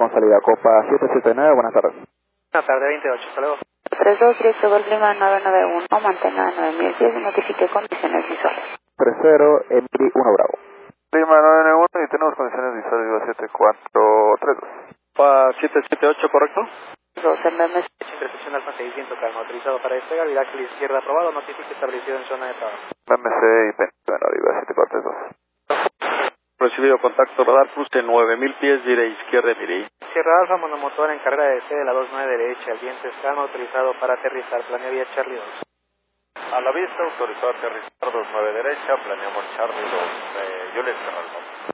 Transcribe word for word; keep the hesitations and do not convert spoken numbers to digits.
con salida Copa siete siete nueve, buenas tardes. Buenas tardes, veintiocho, hasta luego. tres dos, directo Golf Lima nueve nueve uno, mantenga nueve mil pies y notifique condiciones visuales. tres cero, Emily uno Bravo. Lima nueve nueve uno y tenemos condiciones visuales de siete cuatro tres dos. Pa siete siete ocho, ¿correcto? dos M M. Intercepción Alfa seiscientos, calma, autorizado para despegar, viraje izquierda aprobado, notifique establecido en zona de trabajo. M C y Pentágono, arriba siete cuatro tres dos. Recibido contacto radar, cruce nueve mil pies, dire izquierda, mire. Sierra Alfa, monomotor en carrera de C de la dos nueve derecha, el viento es calma, autorizado para aterrizar, planea vía Charlie dos. A la vista, autorizado a aterrizar dos nueve derecha, planeamos Charlie dos, eh, Juliet Cerralmo.